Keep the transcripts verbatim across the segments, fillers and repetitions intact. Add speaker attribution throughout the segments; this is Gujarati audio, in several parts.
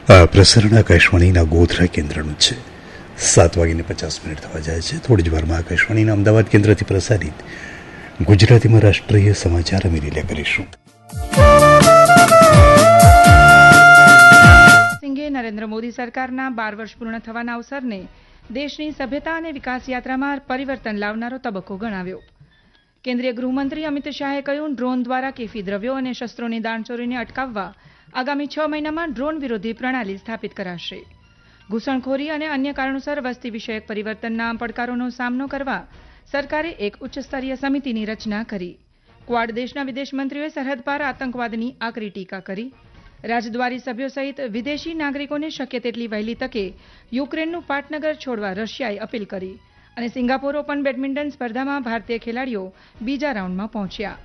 Speaker 1: આ પ્રસારણ આકાશવાણીના ગોધરા કેન્દ્રનું છે. સાત વાગીને પચાસ મિનિટ થવા જાય છે. થોડી જ વારમાં આકાશવાણીના અમદાવાદ કેન્દ્રથી પ્રસારિત ગુજરાતીમાં રાષ્ટ્રીય સમાચાર અમે રીલે કરીશું.
Speaker 2: સિંઘે નરેન્દ્ર મોદી સરકારના બાર વર્ષ પૂર્ણ થવાના અવસરને દેશની સભ્યતા અને વિકાસ યાત્રામાં પરિવર્તન લાવનારો તબક્કો ગણાવ્યો. કેન્દ્રીય ગૃહમંત્રી અમિત શાહે કહ્યું, ડ્રોન દ્વારા કેફી દ્રવ્યો અને શસ્ત્રોની દાણચોરીને અટકાવવા આગામી છ મહિનામાં ડ્રોન વિરોધી પ્રણાલી સ્થાપિત કરાશે. ઘૂસણખોરી અને અન્ય કારણોસર વસ્તી વિષયક પરિવર્તનના પડકારોનો સામનો કરવા સરકારે એક ઉચ્ચસ્તરીય સમિતિની રચના કરી. ક્વાડ દેશના વિદેશમંત્રીઓએ સરહદ પાર આતંકવાદની આકરી ટીકા કરી. રાજદ્વારી સભ્યો સહિત વિદેશી નાગરિકોને શક્ય તેટલી વહેલી તકે યુક્રેનનું પાટનગર છોડવા રશિયાએ અપીલ કરી. અને સિંગાપોર ઓપન બેડમિન્ટન સ્પર્ધામાં ભારતીય ખેલાડીઓ બીજા રાઉન્ડમાં પહોંચ્યા.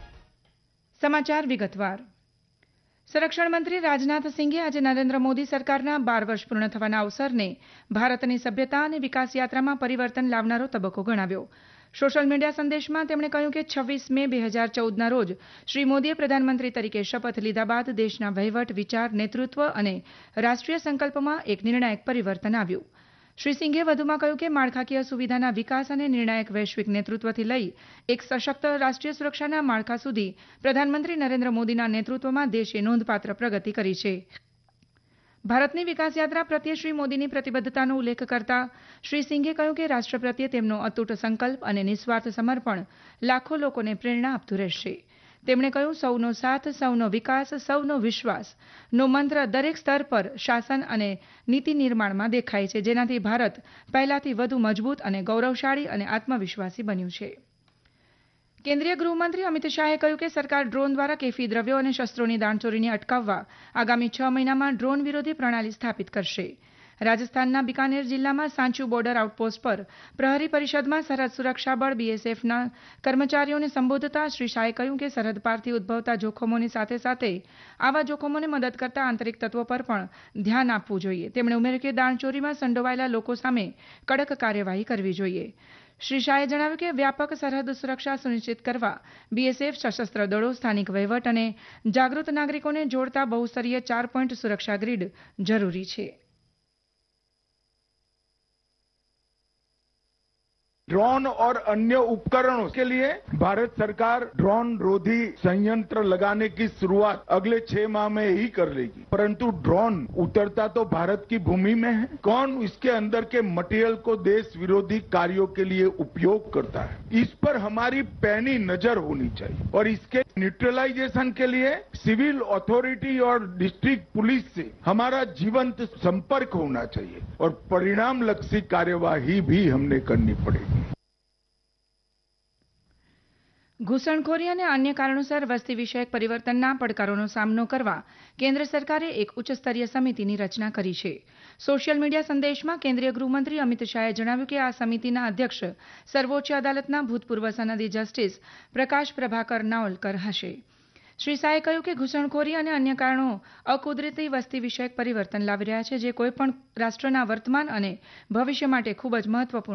Speaker 2: સમાચાર વિગતવાર. સંરક્ષણ મંત્રી રાજનાથ સિંઘે આજે નરેન્દ્ર મોદી સરકારના બાર વર્ષ પૂર્ણ થવાના અવસરને ભારતની સભ્યતા અને વિકાસ યાત્રામાં પરિવર્તન લાવનારો તબક્કો ગણાવ્યો. સોશિયલ મીડિયા સંદેશમાં તેમણે કહ્યું કે છવ્વીસ મે બે હજાર ચૌદના રોજ શ્રી મોદીએ પ્રધાનમંત્રી તરીકે શપથ લીધા બાદ દેશના વહીવટ, વિચાર, નેતૃત્વ અને રાષ્ટ્રીય સંકલ્પમાં એક નિર્ણાયક પરિવર્તન આવ્યું. શ્રી સિંઘે વધુમાં કહ્યું કે માળખાકીય સુવિધાના વિકાસ અને નિર્ણાયક વૈશ્વિક નેતૃત્વથી લઈ એક સશક્ત રાષ્ટ્રીય સુરક્ષાના માળખા સુધી પ્રધાનમંત્રી નરેન્દ્ર મોદીના નેતૃત્વમાં દેશે નોંધપાત્ર પ્રગતિ કરી છે. ભારતની વિકાસ યાત્રા પ્રત્યે શ્રી મોદીની પ્રતિબદ્ધતાનો ઉલ્લેખ કરતા શ્રી સિંઘે કહ્યું કે રાષ્ટ્ર પ્રત્યે તેમનો અતૂટ સંકલ્પ અને નિસ્વાર્થ સમર્પણ લાખો લોકોને પ્રેરણા આપતું રહેશે. તેમણે કહ્યું, સૌનો સાથ, સૌનો વિકાસ, સૌનો વિશ્વાસ નો મંત્ર દરેક સ્તર પર શાસન અને નીતિ નિર્માણમાં દેખાય છે, જેનાથી ભારત પહેલાથી વધુ મજબૂત અને ગૌરવશાળી અને આત્મવિશ્વાસી બન્યું છે. કેન્દ્રીય ગૃહમંત્રી અમિત શાહે કહ્યું કે સરકાર ડ્રોન દ્વારા કેફી દ્રવ્યો અને શસ્ત્રોની દાણચોરીને અટકાવવા આગામી છ મહિનામાં ડ્રોન વિરોધી પ્રણાલી સ્થાપિત કરશે. રાજસ્થાનના બિકાનેર જિલ્લામાં સાંચુ બોર્ડર આઉટપોસ્ટ પર પ્રહરી પરિષદમાં સરહદ સુરક્ષા બળ બીએસએફના કર્મચારીઓને સંબોધતા શ્રી શાહે કહ્યું કે સરહદ પારથી ઉદ્ભવતા જોખમોની સાથે સાથે આવા જોખમોને મદદ કરતા આંતરિક તત્વો પર પણ ધ્યાન આપવું જોઈએ. તેમણે ઉમેર્યું કે દાણચોરીમાં સંડોવાયેલા લોકો સામે કડક કાર્યવાહી કરવી જોઈએ. શ્રી શાહે જણાવ્યું કે વ્યાપક સરહદ સુરક્ષા સુનિશ્ચિત કરવા બીએસએફ, સશસ્ત્ર દળો, સ્થાનિક વહીવટ અને જાગૃત નાગરિકોને જોડતા બહુસ્તરીય ચાર પોઈન્ટ સુરક્ષા ગ્રીડ જરૂરી છે.
Speaker 3: ड्रोन और अन्य उपकरणों के लिए भारत सरकार ड्रोन रोधी संयंत्र लगाने की शुरुआत अगले छह माह में ही कर लेगी. परंतु ड्रोन उतरता तो भारत की भूमि में है. कौन इसके अंदर के मटेरियल को देश विरोधी कार्यों के लिए उपयोग करता है, इस पर हमारी पैनी नजर होनी चाहिए. और इसके न्यूट्रलाइजेशन के लिए सिविल अथॉरिटी और डिस्ट्रिक्ट पुलिस से हमारा जीवंत संपर्क होना चाहिए और परिणाम लक्षी कार्यवाही भी हमने करनी पड़ेगी.
Speaker 2: ઘૂસણખોરી અને અન્ય કારણોસર વસ્તી વિષયક પરિવર્તનના પડકારોનો સામનો કરવા કેન્દ્ર સરકારે એક ઉચ્ચસ્તરીય સમિતિની રચના કરી છે. સોશિયલ મીડિયા સંદેશમાં કેન્દ્રીય ગૃહમંત્રી અમિત શાહે જણાવ્યું કે આ સમિતિના અધ્યક્ષ સર્વોચ્ચ અદાલતના ભૂતપૂર્વ સનદી જસ્ટિસ પ્રકાશ પ્રભાકર નાવલકર હશે. શ્રી શાહે કહ્યું કે ઘૂસણખોરી અને અન્ય કારણો અકુદરતી વસ્તી વિષયક પરિવર્તન લાવી રહ્યા છે, જે કોઈપણ રાષ્ટ્રના વર્તમાન અને ભવિષ્ય માટે ખૂબ જ મહત્વપૂર્ણ